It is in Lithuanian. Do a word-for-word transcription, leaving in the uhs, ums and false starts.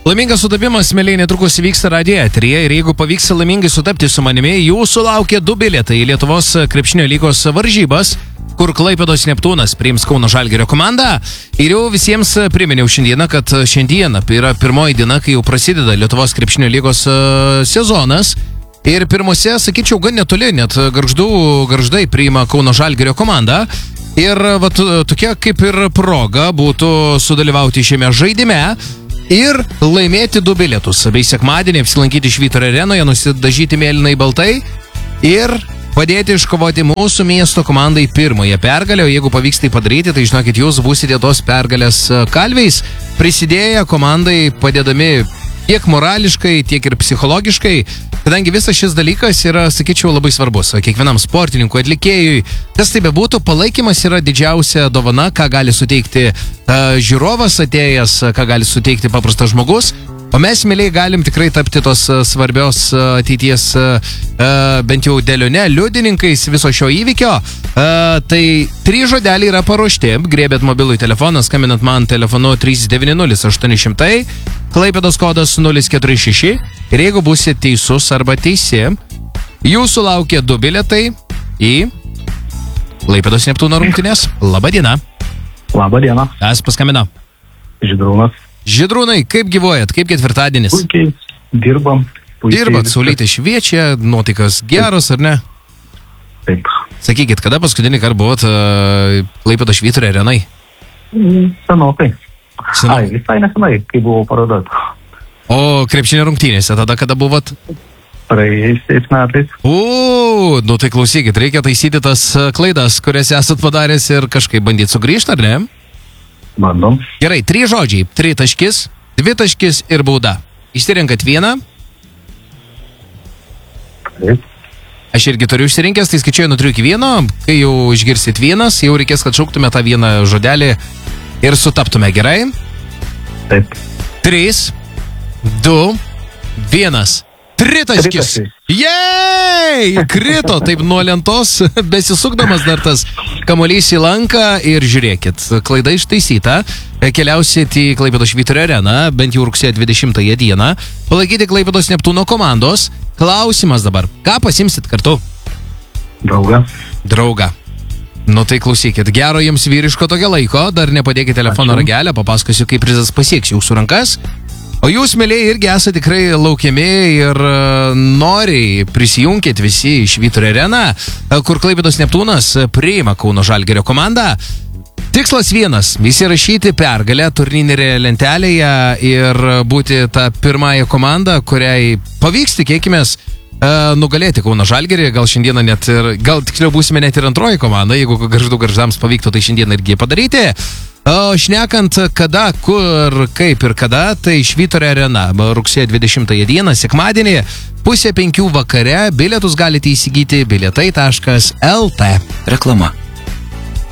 Laimingas sutapimas, mėlyje, netrukus vyksta radijo eteryje ir jeigu pavyks laimingai sutapti su manimi, jūsų laukia du bilietai į Lietuvos krepšinio lygos varžybas, kur Klaipėdos Neptūnas priims Kauno Žalgirio komandą. Ir jau visiems priminiau šiandieną, kad šiandieną yra pirmoji diena, kai jau prasideda Lietuvos krepšinio lygos sezonas. Ir pirmose, sakyčiau, gan netoli, net Gargždų Gargždai priima Kauno Žalgirio komandą. Ir vat, tokia kaip ir proga būtų sudalyvauti šiame žaidime ir laimėti du bilietus. Bei sekmadienį apsilankyti Švyturio arenoje, nusidažyti mėlynai baltai ir padėti iškovoti mūsų miesto komandai pirmąją pergalę. O jeigu pavyks tai padaryti, tai žinokit, jūs būsite tos pergalės kalviais, prisidėję komandai, padėdami tiek morališkai, tiek ir psichologiškai, kadangi visas šis dalykas yra, sakyčiau, labai svarbus. Kiekvienam sportininkui, atlikėjui, kas tai bebūtų, palaikymas yra didžiausia dovana, ką gali suteikti uh, žiūrovas atėjęs, ką gali suteikti paprastas žmogus. O mes, mėlyje, galim tikrai tapti tos svarbios ateities uh, bent jau dėlione liudininkais viso šio įvykio. Uh, tai trys žodeliai yra paruošti. Grėbėt mobilų telefoną, skambinat man telefonu trys devyni nulis aštuoni šimtai, Klaipėdos kodas nulis keturi šeši. Ir jeigu būsite teisus arba teisi, jūsų laukia du bilietai į Klaipėdos Neptūno rungtynes. Labą dieną. Labą dieną. Kas paskambino? Žydrūnas. Žydrūnai, kaip gyvuojat? Kaip ketvirtadienis? Puikiai, dirbam. Puikiai Dirbat, viskas. saulėtė šviečia, nuotaikas geros, ar ne? Taip. Sakykit, kada paskutinį kartą buvot uh, Klaipėdos Švyturio arenai? Mm, Senokai. Senu... Ai, visai nesenai, kai buvau parodot. O krepšinio rungtynėse, tada kada buvot? Praėjusiais metais. U, nu tai klausykit, reikia taisyti tas klaidas, kurias esat padaręs ir kažkaip bandyti sugrįžti, ar ne? Bandom. Gerai, trys žodžiai, tri taškis, dvi taškis ir bauda. Išsirenkat vieną. Taip. Aš irgi turiu išsirinkęs, tai skaičiuoju nuo trijų iki vieno. Kai jau išgirsit vienas, jau reikės, kad šauktume tą vieną žodelį ir sutaptume, gerai? Taip. Trys, du, vienas. Tritaškis. Jei! Krito taip nuo lentos, besisukdamas dar tas kamuolys į lanką ir žiūrėkit, klaida ištaisyta. Keliausit į Klaipėdos Švyturio areną, bent jau rugsėjo dvidešimtąją dieną, palaikyti Klaipėdos Neptūno komandos. Klausimas dabar, ką pasimsit kartu? Draugą. Draugą. Nu tai klausykit, gero jums vyriško tokio laiko, dar nepadėkit telefono ragelę, papasakosiu, kaip prizas pasieks jūsų rankas. O jūs, mėlyje, irgi esate tikrai laukiami ir uh, noriai prisijunkit visi į Švyturio areną, uh, kur Klaipėdos Neptūnas priima Kauno Žalgirio komandą. Tikslas vienas – įsirašyti pergalę turnyrinėje lentelėje ir būti ta pirmąją komanda, kuriai pavyks, tikėkimės, uh, nugalėti Kauno Žalgirį. Gal šiandieną net ir, gal tiksliau būsime net ir antroji komanda, jeigu Gargždų Gargždams pavyktų tai šiandieną irgi padaryti. O šnekant kada, kur, kaip ir kada, tai Švyturio arena, rugsėjo dvidešimtąją dieną, sekmadienį, pusė penkių vakare, bilietus galite įsigyti bilietai taškas el tė. Reklama.